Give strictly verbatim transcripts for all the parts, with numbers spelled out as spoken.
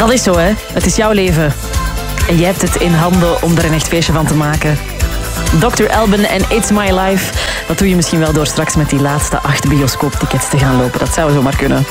Dat is zo, hè. Het is jouw leven. En jij hebt het in handen om er een echt feestje van te maken. dokter Alban en It's My Life. Dat doe je misschien wel door straks met die laatste acht bioscooptickets te gaan lopen. Dat zou zomaar kunnen.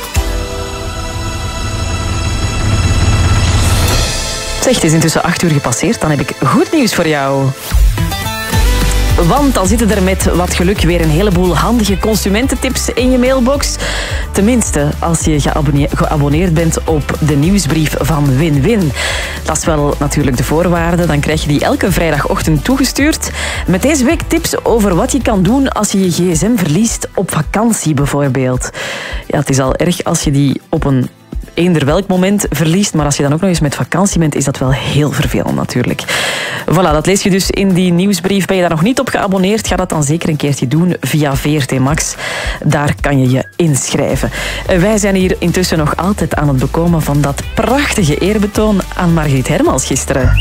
Zeg, het is intussen acht uur gepasseerd. Dan heb ik goed nieuws voor jou. Want dan zitten er met wat geluk weer een heleboel handige consumententips in je mailbox. Tenminste, als je geabonneerd bent op de nieuwsbrief van Win-Win. Dat is wel natuurlijk de voorwaarde. Dan krijg je die elke vrijdagochtend toegestuurd. Met deze week tips over wat je kan doen als je je gsm verliest op vakantie bijvoorbeeld. Ja, het is al erg als je die op een eender welk moment verliest. Maar als je dan ook nog eens met vakantie bent, is dat wel heel vervelend natuurlijk. Voilà, dat lees je dus in die nieuwsbrief. Ben je daar nog niet op geabonneerd? Ga dat dan zeker een keertje doen via V R T Max. Daar kan je je inschrijven. Wij zijn hier intussen nog altijd aan het bekomen van dat prachtige eerbetoon aan Margriet Hermans gisteren.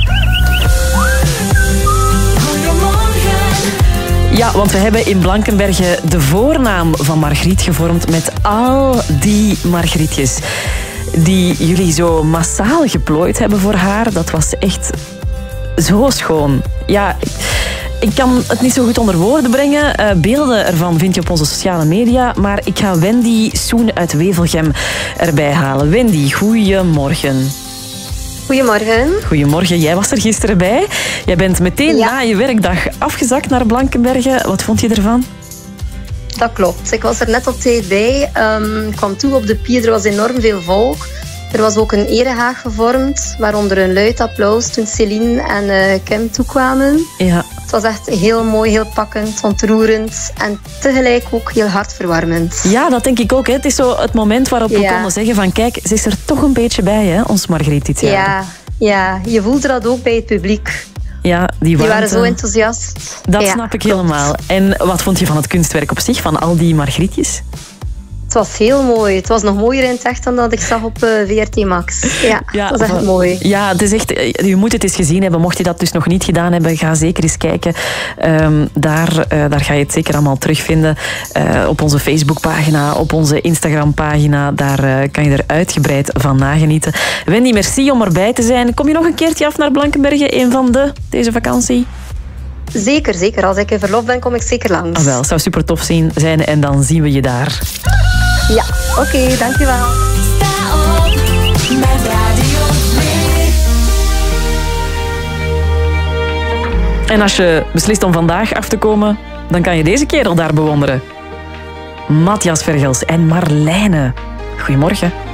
Ja, want we hebben in Blankenberge de voornaam van Margriet gevormd met al die Margrietjes die jullie zo massaal geplooid hebben voor haar. Dat was echt zo schoon. Ja, ik kan het niet zo goed onder woorden brengen. Uh, beelden ervan vind je op onze sociale media. Maar ik ga Wendy Soen uit Wevelgem erbij halen. Wendy, goeiemorgen. Goedemorgen. Goedemorgen, jij was er gisteren bij. Jij bent meteen ja. na je werkdag afgezakt naar Blankenberge. Wat vond je ervan? Dat klopt. Ik was er net op tijd bij. Um, ik kwam toe op de pier, er was enorm veel volk. Er was ook een erehaag gevormd, waaronder een luid applaus toen Céline en uh, Kim toekwamen. Ja. Het was echt heel mooi, heel pakkend, ontroerend en tegelijk ook heel hartverwarmend. Ja, dat denk ik ook. Hè. Het is zo het moment waarop we ja. konden zeggen van kijk, ze is er toch een beetje bij, hè, ons Margriet dit jaar. Ja, ja, je voelde dat ook bij het publiek. Ja, die, die waren zo enthousiast. Dat ja, snap ik klopt. helemaal. En wat vond je van het kunstwerk op zich, van al die Margrietjes? Het was heel mooi. Het was nog mooier in het echt dan dat ik zag op uh, V R T Max. Ja, ja, het was echt mooi. Ja, het is echt, je moet het eens gezien hebben. Mocht je dat dus nog niet gedaan hebben, ga zeker eens kijken. Um, daar, uh, daar ga je het zeker allemaal terugvinden. Uh, op onze Facebookpagina, op onze Instagrampagina. Daar uh, kan je er uitgebreid van nagenieten. Wendy, merci om erbij te zijn. Kom je nog een keertje af naar Blankenberge, een van de, deze vakantie? Zeker, zeker. Als ik in verlof ben, kom ik zeker langs. Ah, wel, het zou super tof zijn en dan zien we je daar. Ja, oké, okay, dankjewel. Sta op met Radio twee. En als je beslist om vandaag af te komen, dan kan je deze kerel daar bewonderen. Matthias Vergels en Marlijne. Goedemorgen.